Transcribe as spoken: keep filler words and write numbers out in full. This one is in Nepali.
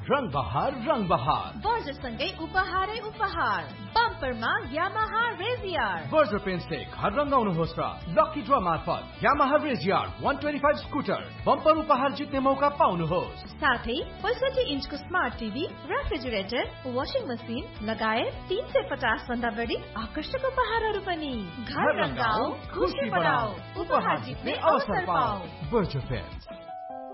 रंग बहार रंग बहार बर्जरसँगै उपहारै उपहार बम्परमा यामाहा रेजियर बर्जर पेन्ट्सले घर रंगाउनुहोस् र लकी ड्र मार्फत यामाहा रेजियर एक सय पच्चीस स्कुटर बम्पर उपहार जित्ने मौका पाउनुहोस्। साथै पैंसठी इन्चको smart TV, refrigerator, washing machine लगायत तीन सय पचास भन्दा बढी आकर्षक उपहारहरू पनि। घर रंगाऊ, खुशी बढाऊ, उपहार जित्ने अवसर पाऊ। Berger paints.